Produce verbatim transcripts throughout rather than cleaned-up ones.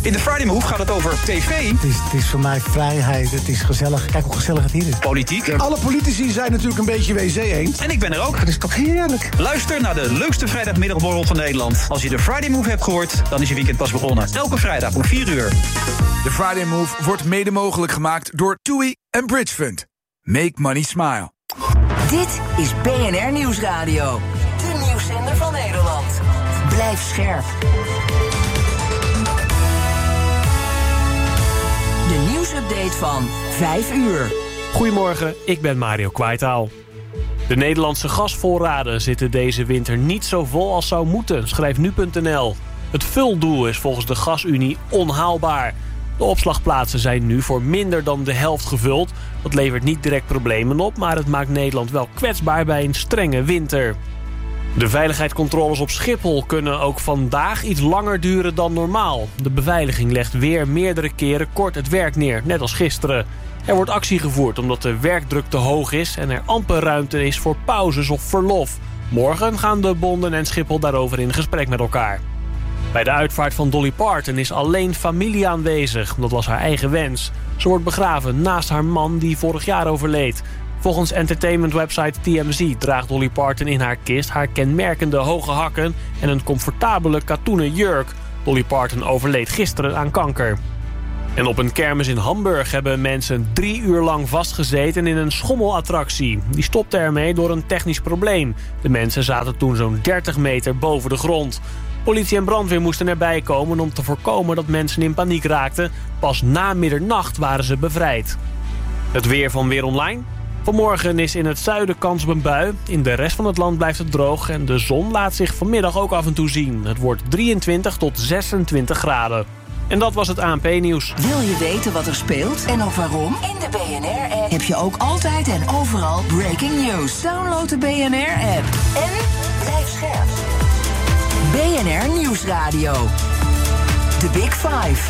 In de Friday Move gaat het over tv. Het is, het is voor mij vrijheid, het is gezellig. Kijk hoe gezellig het hier is. Politiek. Alle politici zijn natuurlijk een beetje W C eens. En ik ben er ook. Het is toch heerlijk. Luister naar de leukste vrijdagmiddagborrel van Nederland. Als je de Friday Move hebt gehoord, dan is je weekend pas begonnen. Elke vrijdag om vier uur. De Friday Move wordt mede mogelijk gemaakt door TUI en Bridge Fund. Make money smile. Dit is B N R Nieuwsradio. De nieuwszender van Nederland. Blijf scherp. De nieuwsupdate van vijf uur. Goedemorgen, ik ben Mario Kwaitaal. De Nederlandse gasvoorraden zitten deze winter niet zo vol als zou moeten, schrijft nu punt n l. Het vuldoel is volgens de Gasunie onhaalbaar. De opslagplaatsen zijn nu voor minder dan de helft gevuld. Dat levert niet direct problemen op, maar het maakt Nederland wel kwetsbaar bij een strenge winter. De veiligheidscontroles op Schiphol kunnen ook vandaag iets langer duren dan normaal. De beveiliging legt weer meerdere keren kort het werk neer, net als gisteren. Er wordt actie gevoerd omdat de werkdruk te hoog is en er amper ruimte is voor pauzes of verlof. Morgen gaan de bonden en Schiphol daarover in gesprek met elkaar. Bij de uitvaart van Dolly Parton is alleen familie aanwezig. Dat was haar eigen wens. Ze wordt begraven naast haar man die vorig jaar overleed. Volgens entertainmentwebsite T M Z draagt Dolly Parton in haar kist haar kenmerkende hoge hakken en een comfortabele katoenen jurk. Dolly Parton overleed gisteren aan kanker. En op een kermis in Hamburg hebben mensen drie uur lang vastgezeten in een schommelattractie. Die stopte ermee door een technisch probleem. De mensen zaten toen zo'n dertig meter boven de grond. Politie en brandweer moesten erbij komen om te voorkomen dat mensen in paniek raakten. Pas na middernacht waren ze bevrijd. Het weer van Weer Online. Vanmorgen is in het zuiden kans op een bui. In de rest van het land blijft het droog en de zon laat zich vanmiddag ook af en toe zien. Het wordt drieëntwintig tot zesentwintig graden. En dat was het A N P-nieuws. Wil je weten wat er speelt en ook waarom? In de B N R-app heb je ook altijd en overal breaking news. Download de B N R-app en blijf scherp. B N R Nieuwsradio. The Big Five.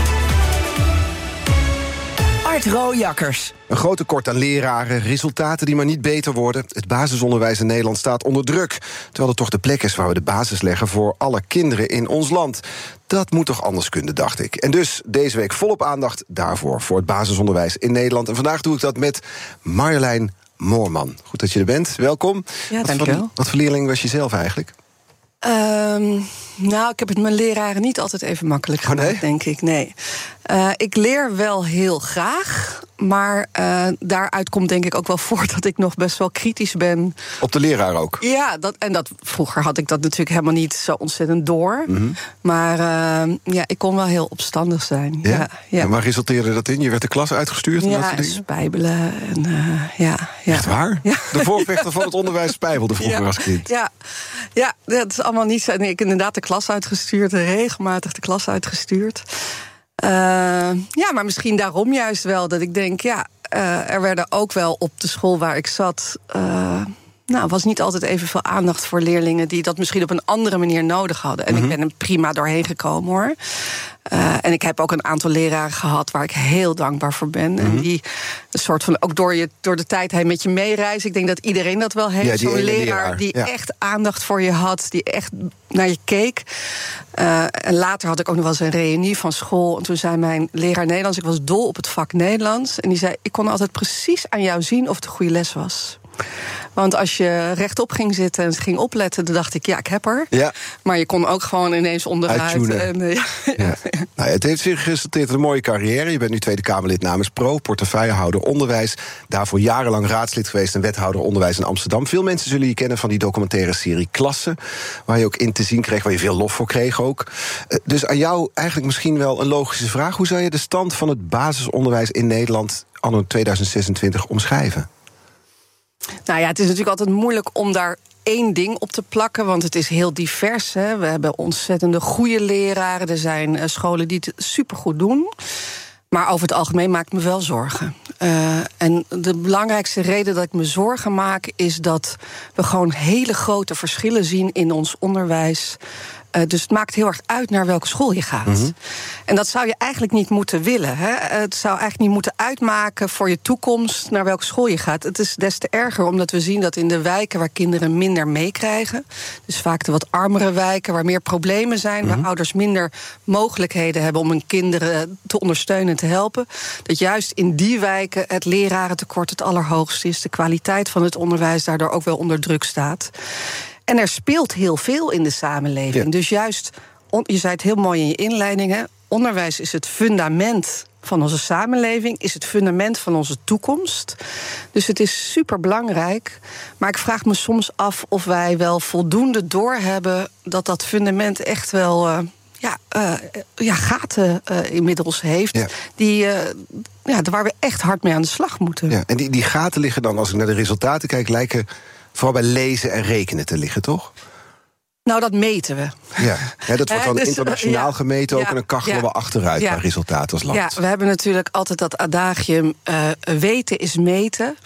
Art Rooijakkers. Een groot tekort aan leraren, resultaten die maar niet beter worden. Het basisonderwijs in Nederland staat onder druk. Terwijl het toch de plek is waar we de basis leggen voor alle kinderen in ons land. Dat moet toch anders kunnen, dacht ik. En dus deze week volop aandacht daarvoor, voor het basisonderwijs in Nederland. En vandaag doe ik dat met Marjolein Moorman. Goed dat je er bent, welkom. Ja, wat, dankjewel. voor, wat voor leerling was je zelf eigenlijk? Um, nou, ik heb het mijn leraren niet altijd even makkelijk gemaakt, oh nee? denk ik. Nee. Uh, ik leer wel heel graag, maar uh, daaruit komt denk ik ook wel voort dat ik nog best wel kritisch ben. Op de leraar ook? Ja, dat, en dat, vroeger had ik dat natuurlijk helemaal niet zo ontzettend door. Mm-hmm. Maar uh, ja, ik kon wel heel opstandig zijn. Ja? Ja, ja. En waar resulteerde dat in? Je werd de klas uitgestuurd? En ja, dat soort spijbelen. En, uh, ja, ja. Echt waar? Ja. De voorvechter van het onderwijs spijbelde vroeger ja, als kind. Ja, ja, dat is allemaal niet zo. Nee, ik heb inderdaad de klas uitgestuurd, regelmatig de klas uitgestuurd. Uh, ja, maar misschien daarom juist wel dat ik denk, ja, uh, er werden ook wel op de school waar ik zat, Uh, nou, was niet altijd evenveel aandacht voor leerlingen die dat misschien op een andere manier nodig hadden. En mm-hmm. ik ben er prima doorheen gekomen, hoor. Uh, en ik heb ook een aantal leraren gehad waar ik heel dankbaar voor ben. Mm-hmm. En die een soort van ook door, je, door de tijd heen met je meereizen. Ik denk dat iedereen dat wel heeft. Ja, zo'n leraar, leraar die ja. echt aandacht voor je had, die echt naar je keek. Uh, en later had ik ook nog wel eens een reunie van school. En toen zei mijn leraar Nederlands, ik was dol op het vak Nederlands. En die zei, ik kon altijd precies aan jou zien of het een goede les was. Want als je rechtop ging zitten en ging opletten, dan dacht ik, ja, ik heb er. Ja. Maar je kon ook gewoon ineens onderuit. En, uh, ja, ja. Ja. Nou, het heeft zich geresulteerd in een mooie carrière. Je bent nu Tweede Kamerlid namens Pro, portefeuillehouder onderwijs. Daarvoor jarenlang raadslid geweest en wethouder onderwijs in Amsterdam. Veel mensen zullen je kennen van die documentaire serie Klassen, waar je ook in te zien kreeg, waar je veel lof voor kreeg ook. Dus aan jou eigenlijk misschien wel een logische vraag. Hoe zou je de stand van het basisonderwijs in Nederland anno tweeduizend zesentwintig omschrijven? Nou ja, het is natuurlijk altijd moeilijk om daar één ding op te plakken, want het is heel divers. Hè. We hebben ontzettende goede leraren. Er zijn uh, scholen die het supergoed doen. Maar over het algemeen maak ik me wel zorgen. Uh, en de belangrijkste reden dat ik me zorgen maak is dat we gewoon hele grote verschillen zien in ons onderwijs. Uh, dus het maakt heel erg uit naar welke school je gaat. Mm-hmm. En dat zou je eigenlijk niet moeten willen. Hè? Het zou eigenlijk niet moeten uitmaken voor je toekomst naar welke school je gaat. Het is des te erger omdat we zien dat in de wijken waar kinderen minder meekrijgen, dus vaak de wat armere wijken waar meer problemen zijn, mm-hmm. waar ouders minder mogelijkheden hebben om hun kinderen te ondersteunen en te helpen, dat juist in die wijken het lerarentekort het allerhoogst is, de kwaliteit van het onderwijs daardoor ook wel onder druk staat. En er speelt heel veel in de samenleving. Ja. Dus juist, je zei het heel mooi in je inleiding, hè, onderwijs is het fundament van onze samenleving, is het fundament van onze toekomst. Dus het is superbelangrijk. Maar ik vraag me soms af of wij wel voldoende doorhebben dat dat fundament echt wel Uh, Ja, uh, ja, gaten uh, inmiddels heeft, ja. die, uh, ja, waar we echt hard mee aan de slag moeten. Ja, en die, die gaten liggen dan, als ik naar de resultaten kijk, lijken vooral bij lezen en rekenen te liggen, toch? Nou, dat meten we. Ja, ja dat wordt dan uh, dus, internationaal uh, gemeten ook, ja, en dan kachelen ja, we achteruit ja, naar resultaten als land. Ja, we hebben natuurlijk altijd dat adagium, uh, weten is meten.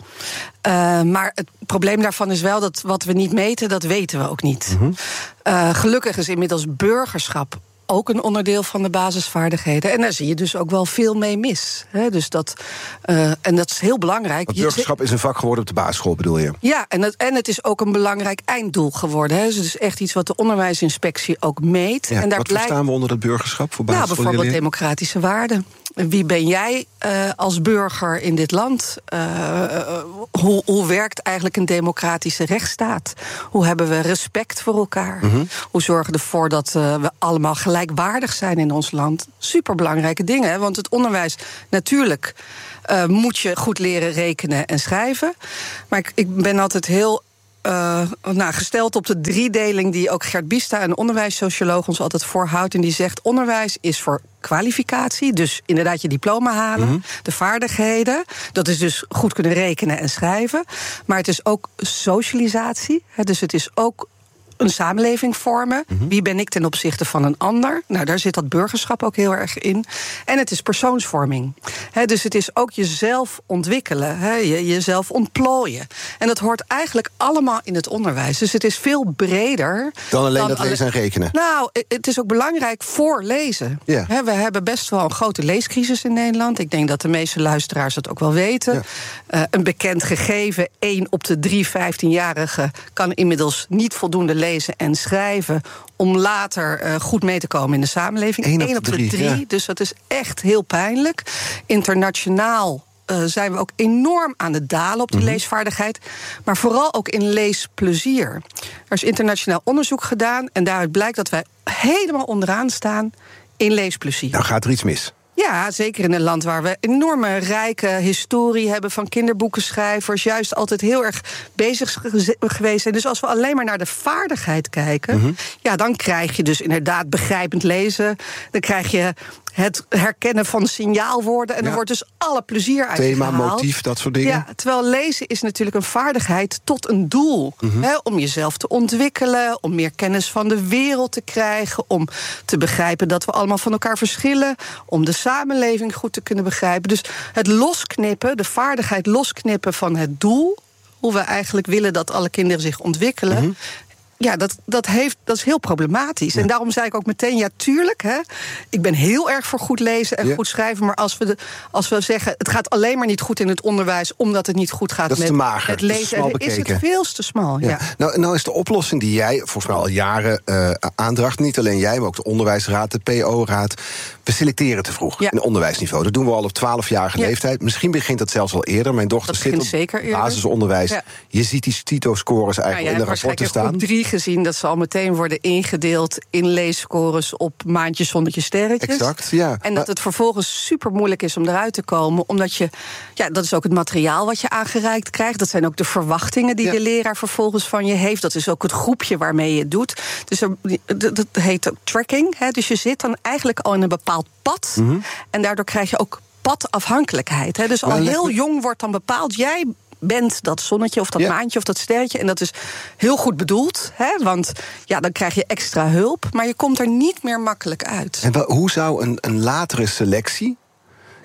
Uh, maar het probleem daarvan is wel dat wat we niet meten, dat weten we ook niet. Mm-hmm. Uh, gelukkig is inmiddels burgerschap ook een onderdeel van de basisvaardigheden. En daar zie je dus ook wel veel mee mis. He, dus dat, uh, en dat is heel belangrijk. Want burgerschap is een vak geworden op de basisschool, bedoel je? Ja, en het, en het is ook een belangrijk einddoel geworden. He. Dus het is echt iets wat de onderwijsinspectie ook meet. Ja, en daar wat blijkt, verstaan we onder het burgerschap voor basisschool? Nou, bijvoorbeeld democratische waarden. Wie ben jij uh, als burger in dit land? Uh, uh, hoe, hoe werkt eigenlijk een democratische rechtsstaat? Hoe hebben we respect voor elkaar? Mm-hmm. Hoe zorgen we ervoor dat uh, we allemaal gelijkwaardig zijn in ons land? Superbelangrijke dingen, hè? Want het onderwijs, natuurlijk uh, moet je goed leren rekenen en schrijven. Maar ik, ik ben altijd heel Uh, nou, gesteld op de driedeling die ook Gert Biesta, een onderwijssocioloog, ons altijd voorhoudt. En die zegt, onderwijs is voor kwalificatie, dus inderdaad je diploma halen, mm-hmm. de vaardigheden, dat is dus goed kunnen rekenen en schrijven. Maar het is ook socialisatie, hè, dus het is ook een samenleving vormen. Mm-hmm. Wie ben ik ten opzichte van een ander? Nou, daar zit dat burgerschap ook heel erg in. En het is persoonsvorming. He, dus het is ook jezelf ontwikkelen, he, je, jezelf ontplooien. En dat hoort eigenlijk allemaal in het onderwijs. Dus het is veel breder dan alleen dan dat lezen en rekenen. Nou, het is ook belangrijk voor lezen. Ja. He, we hebben best wel een grote leescrisis in Nederland. Ik denk dat de meeste luisteraars dat ook wel weten. Ja. Uh, een bekend gegeven, één op de drie vijftienjarigen kan inmiddels niet voldoende lezen en schrijven om later uh, goed mee te komen in de samenleving. Eén op, op de drie, drie ja. Dus dat is echt heel pijnlijk. Internationaal uh, zijn we ook enorm aan het dalen op die mm-hmm. leesvaardigheid. Maar vooral ook in leesplezier. Er is internationaal onderzoek gedaan en daaruit blijkt dat wij helemaal onderaan staan in leesplezier. Nou gaat er iets mis. Ja, zeker in een land waar we enorme rijke historie hebben van kinderboekenschrijvers, juist altijd heel erg bezig geweest zijn. Dus als we alleen maar naar de vaardigheid kijken, mm-hmm. ja, dan krijg je dus inderdaad begrijpend lezen. Dan krijg je het herkennen van signaalwoorden en ja. er wordt dus alle plezier uit Thema, motief, dat soort dingen. Ja, terwijl lezen is natuurlijk een vaardigheid tot een doel. Mm-hmm. Hè, om jezelf te ontwikkelen, om meer kennis van de wereld te krijgen, om te begrijpen dat we allemaal van elkaar verschillen, om de samenleving goed te kunnen begrijpen. Dus het losknippen, de vaardigheid losknippen van het doel, hoe we eigenlijk willen dat alle kinderen zich ontwikkelen, mm-hmm. ja, dat, dat, heeft, dat is heel problematisch. Ja. En daarom zei ik ook meteen, ja, tuurlijk, hè, ik ben heel erg voor goed lezen en ja. goed schrijven, maar als we, de, als we zeggen, het gaat alleen maar niet goed in het onderwijs omdat het niet goed gaat dat met te mager. het lezen, is, is het veel te smal. Ja. Ja. Nou, nou is de oplossing die jij volgens mij al jaren uh, aandraagt, niet alleen jij, maar ook de onderwijsraad, de P O-raad, we selecteren te vroeg ja. in onderwijsniveau. Dat doen we al op twaalfjarige ja. leeftijd. Misschien begint dat zelfs al eerder. Mijn dochter dat zit op basisonderwijs. Ja. Je ziet die CITO-scores eigenlijk nou, ja, in de rapporten staan. Drie gezien dat ze al meteen worden ingedeeld in leesscores op maandjes, zonnetjes, sterretjes. Exact, ja. En dat het vervolgens super moeilijk is om eruit te komen, omdat je, ja, dat is ook het materiaal wat je aangereikt krijgt. Dat zijn ook de verwachtingen die ja. de leraar vervolgens van je heeft. Dat is ook het groepje waarmee je het doet. Dus er, dat heet ook tracking. Hè. Dus je zit dan eigenlijk al in een bepaald pad. Mm-hmm. En daardoor krijg je ook padafhankelijkheid. Hè. Dus al maar heel jong wordt dan bepaald, jij bent dat zonnetje of dat ja. maantje of dat sterretje. En dat is heel goed bedoeld, hè, want ja, dan krijg je extra hulp, maar je komt er niet meer makkelijk uit. En hoe zou een, een latere selectie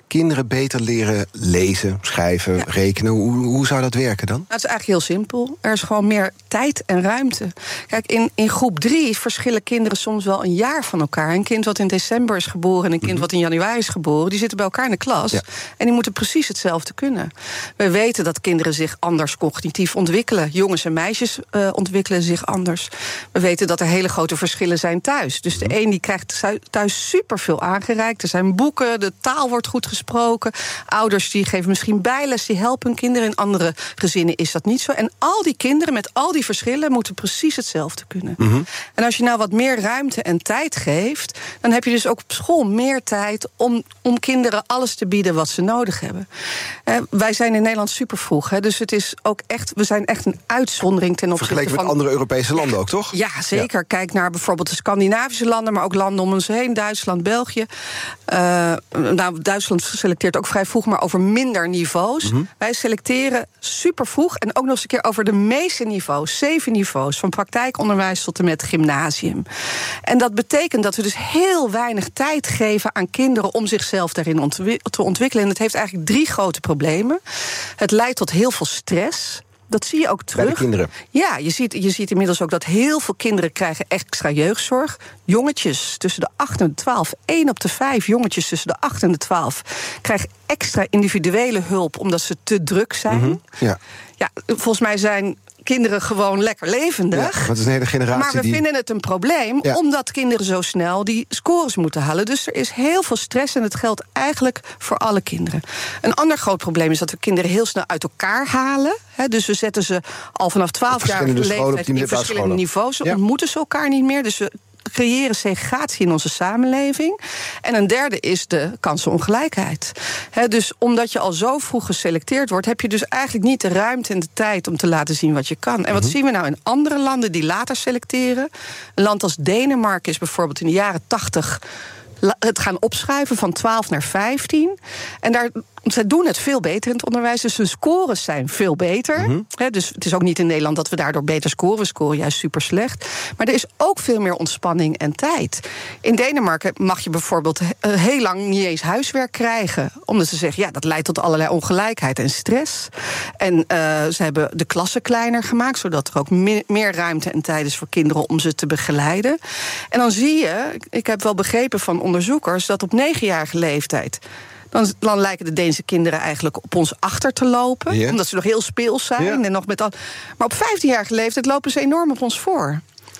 kinderen beter leren lezen, schrijven, ja. rekenen? Hoe, hoe zou dat werken dan? Nou, het is eigenlijk heel simpel. Er is gewoon meer tijd en ruimte. Kijk, in, in groep drie verschillen kinderen soms wel een jaar van elkaar. Een kind wat in december is geboren en een kind mm-hmm. wat in januari is geboren, die zitten bij elkaar in de klas. Ja. En die moeten precies hetzelfde kunnen. We weten dat kinderen zich anders cognitief ontwikkelen. Jongens en meisjes uh, ontwikkelen zich anders. We weten dat er hele grote verschillen zijn thuis. Dus de een die krijgt thuis superveel aangereikt. Er zijn boeken, de taal wordt goed gesproken. Ouders die geven misschien bijles, die helpen hun kinderen. In andere gezinnen is dat niet zo. En al die kinderen met al die verschillen moeten precies hetzelfde kunnen. Mm-hmm. En als je nou wat meer ruimte en tijd geeft, dan heb je dus ook op school meer tijd om, om kinderen alles te bieden wat ze nodig hebben. Eh, wij zijn in Nederland super vroeg, hè, dus het is ook echt, we zijn echt een uitzondering ten opzichte van... Vergeleken met andere Europese landen ook, toch? Ja, zeker. Ja. Kijk naar bijvoorbeeld de Scandinavische landen, maar ook landen om ons heen, Duitsland, België. Uh, nou, Duitsland selecteert ook vrij vroeg, maar over minder niveaus. Mm-hmm. Wij selecteren super vroeg en ook nog eens een keer over de meeste niveaus, zeven niveaus, van praktijkonderwijs tot en met gymnasium. En dat betekent dat we dus heel weinig tijd geven aan kinderen om zichzelf daarin ontwi- te ontwikkelen. En dat heeft eigenlijk drie grote problemen. Het leidt tot heel veel stress. Dat zie je ook terug. Bij de kinderen. Ja, je ziet, je ziet inmiddels ook dat heel veel kinderen krijgen extra jeugdzorg. Jongetjes tussen de acht en de twaalf, één op de vijf jongetjes tussen de acht en de twaalf... krijgen extra individuele hulp omdat ze te druk zijn. Mm-hmm, ja. Ja, volgens mij zijn kinderen gewoon lekker levendig. Ja, dat is een hele generatie. Maar we die... vinden het een probleem, ja. omdat kinderen zo snel die scores moeten halen. Dus er is heel veel stress en het geldt eigenlijk voor alle kinderen. Een ander groot probleem is dat we kinderen heel snel uit elkaar halen. He, dus we zetten ze al vanaf twaalf jaar leeftijd in verschillende niveaus. Ze ja. ontmoeten ze elkaar niet meer, dus we creëren segregatie in onze samenleving. En een derde is de kansenongelijkheid. He, dus omdat je al zo vroeg geselecteerd wordt, heb je dus eigenlijk niet de ruimte en de tijd om te laten zien wat je kan. En wat mm-hmm. zien we nou in andere landen die later selecteren? Een land als Denemarken is bijvoorbeeld in de jaren tachtig het gaan opschuiven van twaalf naar vijftien. En daar, zij doen het veel beter in het onderwijs. Dus hun scores zijn veel beter. Mm-hmm. He, dus het is ook niet in Nederland dat we daardoor beter scoren. We scoren juist super slecht. Maar er is ook veel meer ontspanning en tijd. In Denemarken mag je bijvoorbeeld heel lang niet eens huiswerk krijgen. Omdat ze zeggen, ja, dat leidt tot allerlei ongelijkheid en stress. En uh, ze hebben de klassen kleiner gemaakt, zodat er ook me- meer ruimte en tijd is voor kinderen om ze te begeleiden. En dan zie je, ik heb wel begrepen van onderzoekers, dat op negenjarige leeftijd Dan, dan lijken de Deense kinderen eigenlijk op ons achter te lopen. Yeah. Omdat ze nog heel speels zijn. Yeah. En nog met al... Maar op vijftienjarige leeftijd lopen ze enorm op ons voor.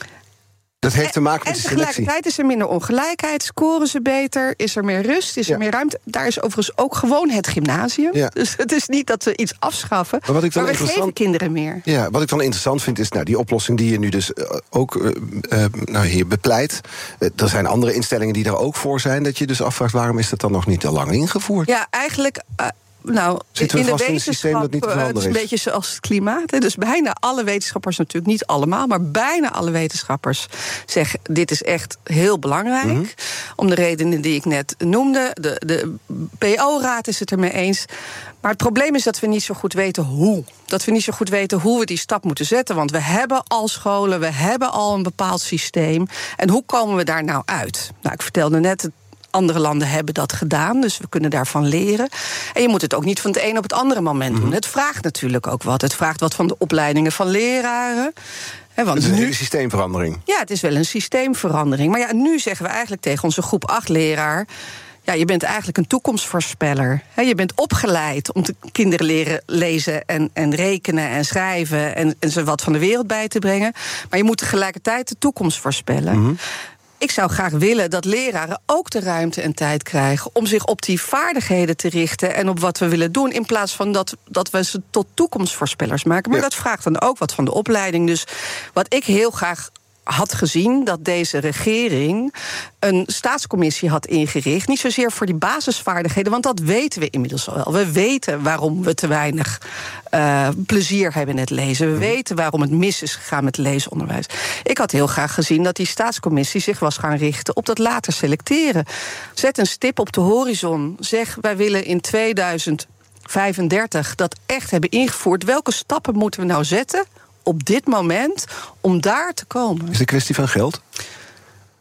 Dat heeft te maken met en de selectie. Tegelijkertijd is er minder ongelijkheid, scoren ze beter, is er meer rust, is ja. er meer ruimte. Daar is overigens ook gewoon het gymnasium. Ja. Dus het is niet dat we iets afschaffen, maar, wat ik dan maar we geven kinderen meer. Ja, wat ik dan interessant vind is, nou, die oplossing die je nu dus uh, ook uh, uh, nou, hier bepleit. Uh, er zijn andere instellingen die daar ook voor zijn. Dat je dus afvraagt, waarom is dat dan nog niet al lang ingevoerd? Ja, eigenlijk... Uh, Nou, Zitten we in de vast in een systeem dat niet te veranderen is? Het is een beetje zoals het klimaat. Hè. Dus bijna alle wetenschappers, natuurlijk niet allemaal, maar bijna alle wetenschappers zeggen, dit is echt heel belangrijk. Mm-hmm. Om de redenen die ik net noemde. De, de P O-raad is het ermee eens. Maar het probleem is dat we niet zo goed weten hoe. Dat we niet zo goed weten hoe we die stap moeten zetten. Want we hebben al scholen, we hebben al een bepaald systeem. En hoe komen we daar nou uit? Nou, ik vertelde net, het andere landen hebben dat gedaan, dus we kunnen daarvan leren. En je moet het ook niet van het een op het andere moment doen. Mm-hmm. Het vraagt natuurlijk ook wat. Het vraagt wat van de opleidingen van leraren. He, want het is een nu, hele systeemverandering. Ja, het is wel een systeemverandering. Maar ja, nu zeggen we eigenlijk tegen onze groep acht leraar, ja, je bent eigenlijk een toekomstvoorspeller. He, je bent opgeleid om te kinderen leren lezen en, en rekenen en schrijven en, en ze wat van de wereld bij te brengen. Maar je moet tegelijkertijd de toekomst voorspellen. Mm-hmm. Ik zou graag willen dat leraren ook de ruimte en tijd krijgen om zich op die vaardigheden te richten en op wat we willen doen, in plaats van dat, dat we ze tot toekomstvoorspellers maken. Maar ja, dat vraagt dan ook wat van de opleiding. Dus wat ik heel graag had gezien, dat deze regering een staatscommissie had ingericht. Niet zozeer voor die basisvaardigheden, want dat weten we inmiddels al wel. We weten waarom we te weinig uh, plezier hebben in het lezen. We weten waarom het mis is gegaan met het leesonderwijs. Ik had heel graag gezien dat die staatscommissie zich was gaan richten op dat later selecteren. Zet een stip op de horizon. Zeg, wij willen in tweeduizend vijfendertig dat echt hebben ingevoerd. Welke stappen moeten we nou zetten op dit moment om daar te komen? Is het een kwestie van geld?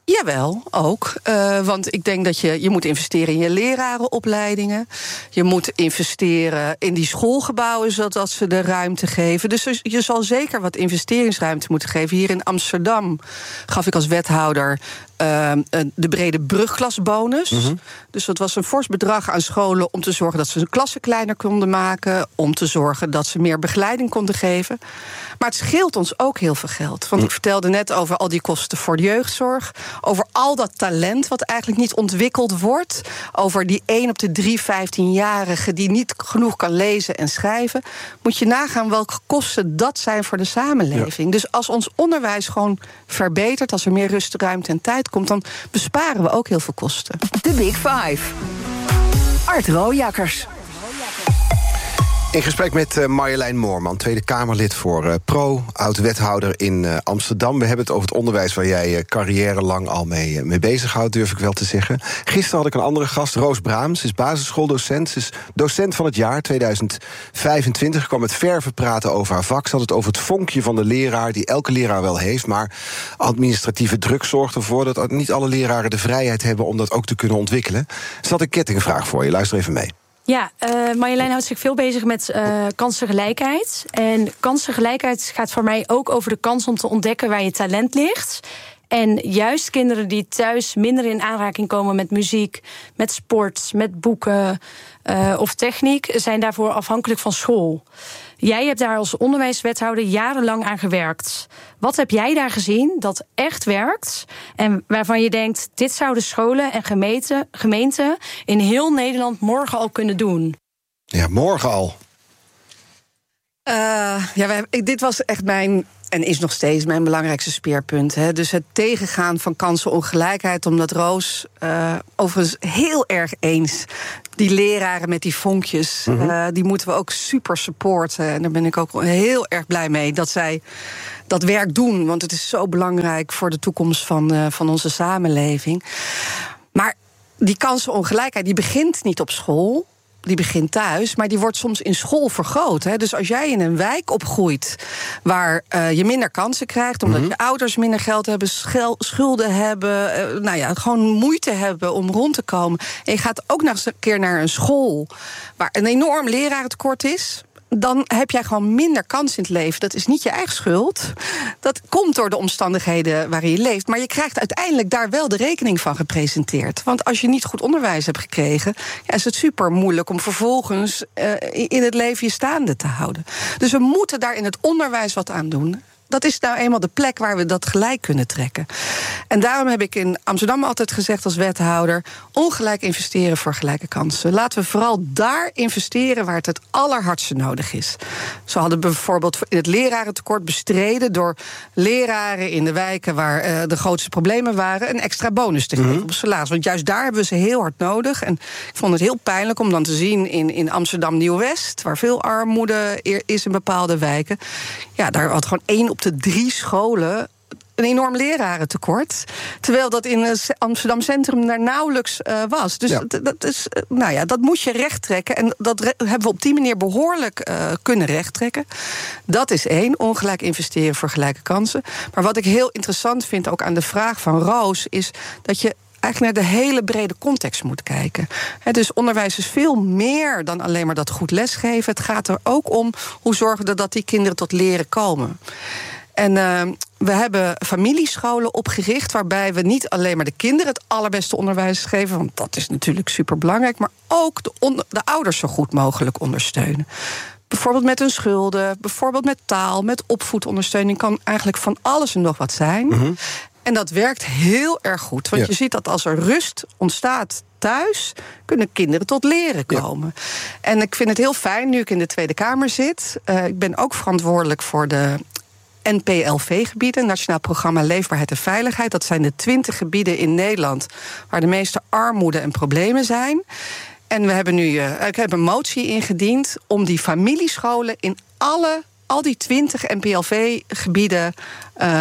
Jawel, ook. Uh, want ik denk dat je, je moet investeren in je lerarenopleidingen. Je moet investeren in die schoolgebouwen, zodat ze de ruimte geven. Dus je zal zeker wat investeringsruimte moeten geven. Hier in Amsterdam gaf ik als wethouder Uh, de brede brugklasbonus. Mm-hmm. Dus dat was een fors bedrag aan scholen om te zorgen dat ze hun klassen kleiner konden maken, om te zorgen dat ze meer begeleiding konden geven. Maar het scheelt ons ook heel veel geld. Want ik vertelde net over al die kosten voor de jeugdzorg, over al dat talent wat eigenlijk niet ontwikkeld wordt, over die één op de drie vijftienjarige die niet genoeg kan lezen en schrijven. Moet je nagaan welke kosten dat zijn voor de samenleving. Ja. Dus als ons onderwijs gewoon verbetert, als er meer rust, ruimte en tijd komt, dan besparen we ook heel veel kosten. De Big Five. Art Rooijakkers. In gesprek met uh, Marjolein Moorman, Tweede Kamerlid voor uh, Pro, oud-wethouder in uh, Amsterdam. We hebben het over het onderwijs waar jij uh, carrière lang al mee, uh, mee bezighoudt, durf ik wel te zeggen. Gisteren had ik een andere gast, Roos Braams. Ze is basisschooldocent, ze is docent van het jaar tweeduizend vijfentwintig. Ik kwam met verven praten over haar vak. Ze had het over het vonkje van de leraar, die elke leraar wel heeft, maar administratieve druk zorgt ervoor dat niet alle leraren de vrijheid hebben om dat ook te kunnen ontwikkelen. Ze had een kettingvraag voor je, luister even mee. Ja, uh, Marjolein houdt zich veel bezig met uh, kansengelijkheid. En kansengelijkheid gaat voor mij ook over de kans om te ontdekken waar je talent ligt. En juist kinderen die thuis minder in aanraking komen met muziek, met sport, met boeken uh, of techniek, zijn daarvoor afhankelijk van school. Jij hebt daar als onderwijswethouder jarenlang aan gewerkt. Wat heb jij daar gezien dat echt werkt en waarvan je denkt, dit zouden scholen en gemeenten, gemeenten in heel Nederland morgen al kunnen doen? Ja, morgen al. Uh, ja, wij, dit was echt mijn, en is nog steeds mijn belangrijkste speerpunt. Hè. Dus het tegengaan van kansenongelijkheid, omdat Roos uh, overigens heel erg eens. Die leraren met die vonkjes, mm-hmm. uh, die moeten we ook super supporten. En daar ben ik ook heel erg blij mee dat zij dat werk doen. Want het is zo belangrijk voor de toekomst van, uh, van onze samenleving. Maar die kansenongelijkheid, die begint niet op school. Die begint thuis, maar die wordt soms in school vergroot. Hè. Dus als jij in een wijk opgroeit waar uh, je minder kansen krijgt, omdat mm-hmm. je ouders minder geld hebben, schel, schulden hebben, uh, nou ja, gewoon moeite hebben om rond te komen. En je gaat ook nog eens een keer naar een school waar een enorm lerarentekort is, dan heb jij gewoon minder kans in het leven. Dat is niet je eigen schuld. Dat komt door de omstandigheden waarin je leeft. Maar je krijgt uiteindelijk daar wel de rekening van gepresenteerd. Want als je niet goed onderwijs hebt gekregen, ja, is het super moeilijk om vervolgens uh, in het leven je staande te houden. Dus we moeten daar in het onderwijs wat aan doen. Dat is nou eenmaal de plek waar we dat gelijk kunnen trekken. En daarom heb ik in Amsterdam altijd gezegd als wethouder, ongelijk investeren voor gelijke kansen. Laten we vooral daar investeren waar het het allerhardste nodig is. Zo hadden we bijvoorbeeld in het lerarentekort bestreden door leraren in de wijken waar uh, de grootste problemen waren een extra bonus te geven mm-hmm. op salaris. Want juist daar hebben we ze heel hard nodig. En ik vond het heel pijnlijk om dan te zien in, in Amsterdam Nieuw-West, waar veel armoede is in bepaalde wijken. Ja, daar had gewoon één op de drie scholen een enorm lerarentekort. Terwijl dat in Amsterdam Centrum daar nauwelijks uh, was. Dus ja. dat, dat, is, nou ja, dat moet je rechttrekken. En dat re- hebben we op die manier behoorlijk uh, kunnen rechttrekken. Dat is één, ongelijk investeren voor gelijke kansen. Maar wat ik heel interessant vind, ook aan de vraag van Roos, is dat je eigenlijk naar de hele brede context moet kijken. He, dus onderwijs is veel meer dan alleen maar dat goed lesgeven. Het gaat er ook om hoe zorgen we dat die kinderen tot leren komen. En uh, we hebben familiescholen opgericht, waarbij we niet alleen maar de kinderen het allerbeste onderwijs geven, want dat is natuurlijk superbelangrijk, maar ook de, on- de ouders zo goed mogelijk ondersteunen. Bijvoorbeeld met hun schulden, bijvoorbeeld met taal, met opvoedondersteuning, kan eigenlijk van alles en nog wat zijn. Mm-hmm. En dat werkt heel erg goed. Want ja. je ziet dat als er rust ontstaat thuis, kunnen kinderen tot leren komen. Ja. En ik vind het heel fijn, nu ik in de Tweede Kamer zit. Uh, ik ben ook verantwoordelijk voor de N P L V-gebieden, Nationaal Programma Leefbaarheid en Veiligheid. Dat zijn de twintig gebieden in Nederland waar de meeste armoede en problemen zijn. En we hebben nu uh, ik heb een motie ingediend om die familiescholen in alle al die twintig N P L V-gebieden uh,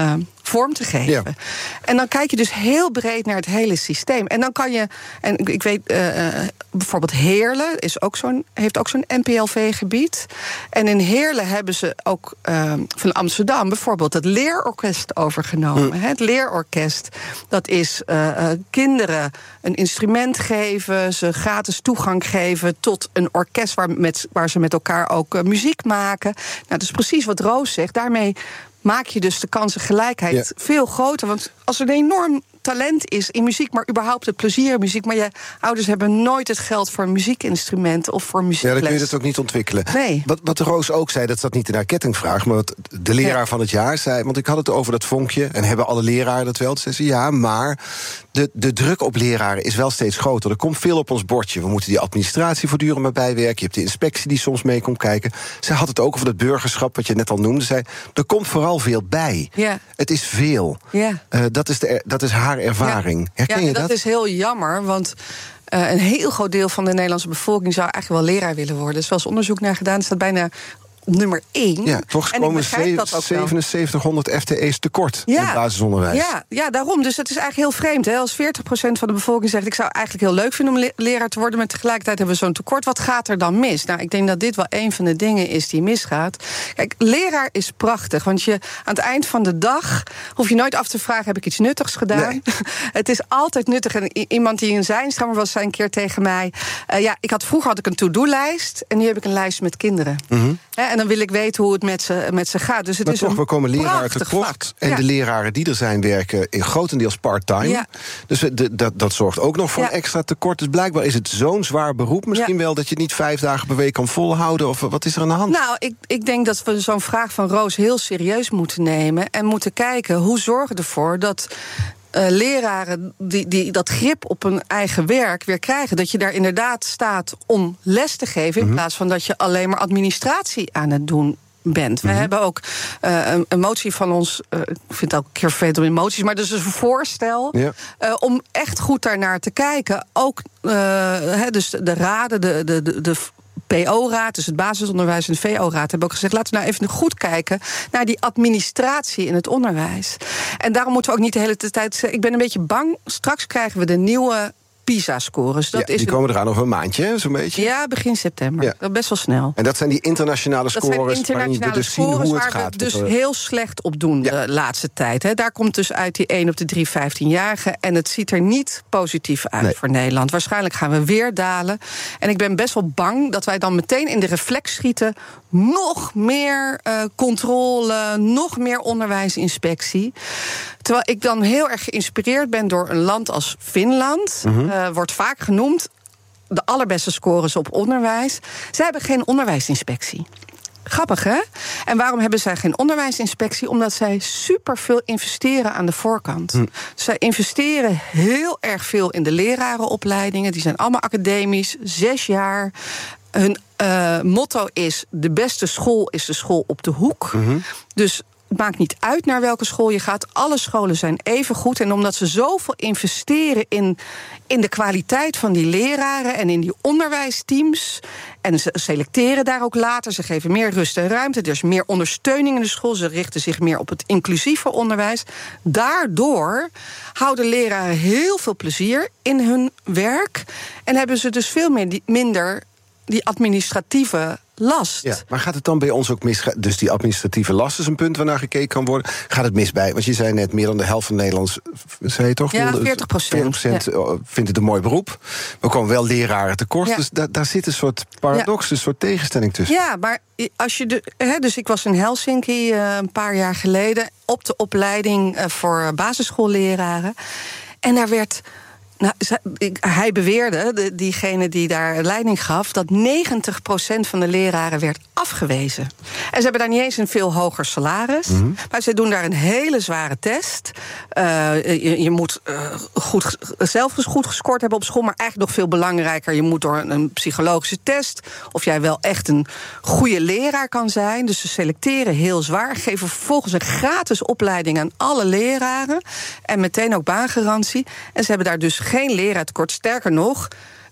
vorm te geven. Ja. En dan kijk je dus heel breed naar het hele systeem. En dan kan je, en ik weet, uh, bijvoorbeeld Heerlen is ook zo'n, heeft ook zo'n N P L V-gebied. En in Heerlen hebben ze ook uh, van Amsterdam bijvoorbeeld het leerorkest overgenomen. Mm. Het leerorkest, dat is uh, uh, kinderen een instrument geven, ze gratis toegang geven tot een orkest waar, met, waar ze met elkaar ook uh, muziek maken. Nou, dat is precies wat Roos zegt. Daarmee maak je dus de kansengelijkheid ja. veel groter. Want als er een enorm talent is in muziek, maar überhaupt het plezier in muziek, maar je ouders hebben nooit het geld voor een muziekinstrument of voor muziekles. Ja, dan kun je dat ook niet ontwikkelen. Nee. Wat, wat Roos ook zei, dat zat niet in haar kettingvraag, maar wat de leraar ja. van het jaar zei, want ik had het over dat vonkje, en hebben alle leraren dat wel? Toen zei ze, ja, maar de, de druk op leraren is wel steeds groter. Er komt veel op ons bordje. We moeten die administratie voortdurend maar bijwerken. Je hebt de inspectie die soms mee komt kijken. Zij had het ook over dat burgerschap, wat je net al noemde. Zei, er komt vooral veel bij. Ja. Het is veel. Ja. Uh, dat, is de, dat is haar ervaring. Ja. Herken ja, je dat? Dat is heel jammer, want uh, een heel groot deel van de Nederlandse bevolking zou eigenlijk wel leraar willen worden. Er is wel eens onderzoek naar gedaan, er staat bijna op nummer één. Ja, toch komen zevenenzeventighonderd F T E's tekort ja, in het basisonderwijs. Ja, ja, daarom. Dus het is eigenlijk heel vreemd. Hè? Als veertig procent van de bevolking zegt, ik zou eigenlijk heel leuk vinden om le- leraar te worden, maar tegelijkertijd hebben we zo'n tekort. Wat gaat er dan mis? Nou, ik denk dat dit wel een van de dingen is die misgaat. Kijk, leraar is prachtig, want je aan het eind van de dag hoef je nooit af te vragen, heb ik iets nuttigs gedaan? Nee. Het is altijd nuttig. En i- iemand die in zijn stammer was, zei een keer tegen mij, uh, ja, ik had, vroeger had ik een to-do-lijst en nu heb ik een lijst met kinderen. Mm-hmm. He, en dan wil ik weten hoe het met ze, met ze gaat. Dus het maar is toch, een we komen leraren tekort. En ja. de leraren die er zijn, werken in grotendeels part-time. Ja. Dus de, dat, dat zorgt ook nog voor ja. een extra tekort. Dus blijkbaar is het zo'n zwaar beroep misschien ja. wel, dat je het niet vijf dagen per week kan volhouden. Of wat is er aan de hand? Nou, ik, ik denk dat we zo'n vraag van Roos heel serieus moeten nemen. En moeten kijken, hoe zorgen we ervoor dat Uh, leraren die, die dat grip op hun eigen werk weer krijgen. Dat je daar inderdaad staat om les te geven, in mm-hmm. plaats van dat je alleen maar administratie aan het doen bent. Mm-hmm. We hebben ook uh, een, een motie van ons, uh, ik vind het ook een keer vervelend om emoties, maar dus een voorstel ja. uh, om echt goed daarnaar te kijken. Ook uh, he, dus de raden, de, de, de, de P O-raad, dus het basisonderwijs en de V O-raad, hebben ook gezegd, laten we nou even goed kijken naar die administratie in het onderwijs. En daarom moeten we ook niet de hele tijd zeggen, ik ben een beetje bang, straks krijgen we de nieuwe PISA-scores. Dat ja, is die komen eraan over een maandje, zo'n beetje. Ja, begin september. Ja. Dat best wel snel. En dat zijn die internationale scores, dat zijn internationale waarin we dus scores zien hoe het waar gaat. we dus heel slecht op doen ja. de laatste tijd. He. Daar komt dus uit die één op de drie vijftienjarigen. En het ziet er niet positief uit nee. voor Nederland. Waarschijnlijk gaan we weer dalen. En ik ben best wel bang dat wij dan meteen in de reflex schieten. Nog meer uh, controle, nog meer onderwijsinspectie. Terwijl ik dan heel erg geïnspireerd ben door een land als Finland. Mm-hmm. Uh, wordt vaak genoemd de allerbeste scores op onderwijs. Zij hebben geen onderwijsinspectie. Grappig, hè? En waarom hebben zij geen onderwijsinspectie? Omdat zij superveel investeren aan de voorkant. Mm. Zij investeren heel erg veel in de lerarenopleidingen. Die zijn allemaal academisch, zes jaar. Hun uh, motto is, de beste school is de school op de hoek. Mm-hmm. Dus het maakt niet uit naar welke school je gaat. Alle scholen zijn even goed. En omdat ze zoveel investeren in, in de kwaliteit van die leraren en in die onderwijsteams, en ze selecteren daar ook later, ze geven meer rust en ruimte, er is meer ondersteuning in de school, ze richten zich meer op het inclusieve onderwijs. Daardoor houden leraren heel veel plezier in hun werk en hebben ze dus veel meer, minder die administratieve last. Ja, maar gaat het dan bij ons ook mis? Dus die administratieve last is een punt waarnaar gekeken kan worden. Gaat het mis bij? Want je zei net, meer dan de helft van Nederlands, zei je toch? Ja, veertig procent. veertig procent ja. vindt het een mooi beroep. We komen wel leraren tekort. Ja. Dus da- daar zit een soort paradox, ja. een soort tegenstelling tussen. Ja, maar als je de, hè, dus ik was in Helsinki uh, een paar jaar geleden op de opleiding uh, voor basisschoolleraren. En daar werd, nou, hij beweerde, de, diegene die daar leiding gaf, dat negentig procent van de leraren werd afgewezen. En ze hebben daar niet eens een veel hoger salaris. Mm-hmm. Maar ze doen daar een hele zware test. Uh, je, je moet uh, goed, zelf goed gescoord hebben op school, maar eigenlijk nog veel belangrijker, je moet door een, een psychologische test of jij wel echt een goede leraar kan zijn. Dus ze selecteren heel zwaar, geven vervolgens een gratis opleiding aan alle leraren en meteen ook baangarantie. En ze hebben daar dus geen leraartekort. Sterker nog,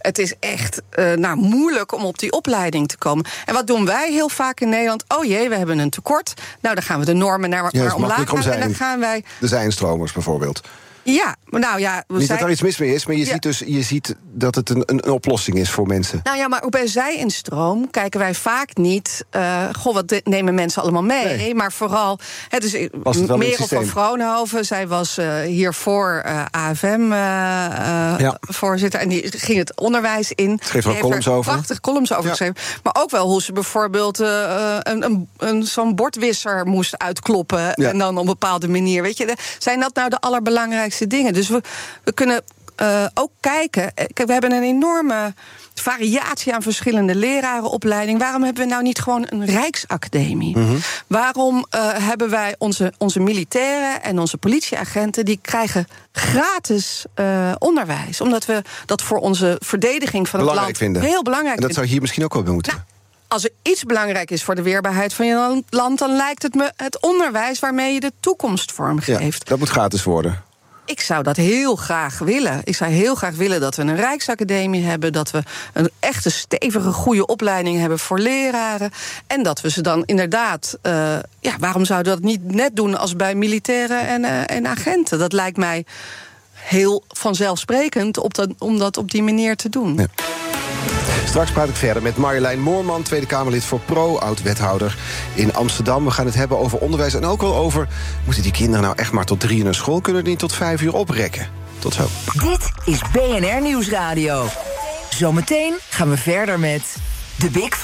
Het is echt uh, nou, moeilijk om op die opleiding te komen. En wat doen wij heel vaak in Nederland? Oh jee, we hebben een tekort. Nou, dan gaan we de normen naar, ja, naar omlaag gaan. En dan gaan wij... De zijnstromers bijvoorbeeld. Ja, nou ja... We Niet zijn... dat daar iets mis mee is, maar je, ja. ziet, dus, je ziet dat het een, een, een oplossing is voor mensen. Nou ja, maar ook bij Zij-instroom kijken wij vaak niet... Uh, goh, wat de, nemen mensen allemaal mee? Nee. Maar vooral... He, dus Merel van Vroonhoven, zij was uh, hiervoor uh, A F M-voorzitter... Uh, uh, ja. en die ging het onderwijs in. Schreef er ook columns over. Prachtige columns over ja. geschreven. Maar ook wel hoe ze bijvoorbeeld uh, een, een, een, zo'n bordwisser moest uitkloppen... Ja. en dan op een bepaalde manier. Weet je, zijn dat nou de allerbelangrijkste dingen. Dus we, we kunnen uh, ook kijken. Kijk, we hebben een enorme variatie aan verschillende lerarenopleidingen. Waarom hebben we nou niet gewoon een Rijksacademie? Mm-hmm. Waarom uh, hebben wij onze, onze militairen en onze politieagenten... die krijgen gratis uh, onderwijs. Omdat we dat voor onze verdediging van belangrijk het land vinden. heel belangrijk vinden. En dat vinden. zou hier misschien ook wel bij moeten. Nou, als er iets belangrijk is voor de weerbaarheid van je land... dan lijkt het me het onderwijs waarmee je de toekomst vormgeeft. Ja, dat moet gratis worden. Ik zou dat heel graag willen. Ik zou heel graag willen dat we een Rijksacademie hebben... dat we een echte stevige, goede opleiding hebben voor leraren... en dat we ze dan inderdaad... Uh, ja, waarom zouden we dat niet net doen als bij militairen en, uh, en agenten? Dat lijkt mij heel vanzelfsprekend op dat, om dat op die manier te doen. Ja. Straks praat ik verder met Marjolein Moorman, Tweede Kamerlid voor Pro, oud-wethouder in Amsterdam. We gaan het hebben over onderwijs en ook wel over... moeten die kinderen nou echt maar tot drie uur naar school? Kunnen die niet tot vijf uur oprekken? Tot zo. Dit is B N R Nieuwsradio. Zometeen gaan we verder met de Big